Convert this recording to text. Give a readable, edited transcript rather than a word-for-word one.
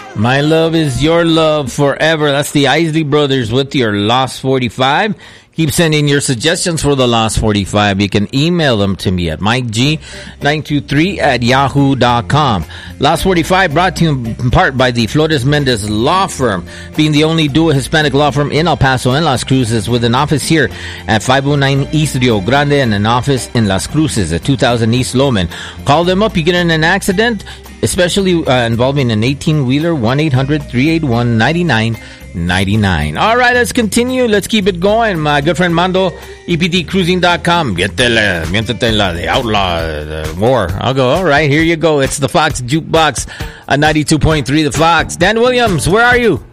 My love is your love forever. That's the Isley Brothers with your Lost 45. Keep sending your suggestions for the Lost 45. You can email them to me at mikeg923@yahoo.com. Lost 45 brought to you in part by the Flores Mendez Law Firm, being the only dual Hispanic law firm in El Paso and Las Cruces, with an office here at 509 East Rio Grande and an office in Las Cruces at 2000 East Loman. Call them up. You get in an accident, especially involving an 18-wheeler, 1-800-381-9999. All right, let's continue. Let's keep it going. My good friend Mando, EPDcruising.com. Miéntete la de outlaw war. I'll go, all right, here you go. It's the Fox Jukebox at 92.3 The Fox. Dan Williams, where are you?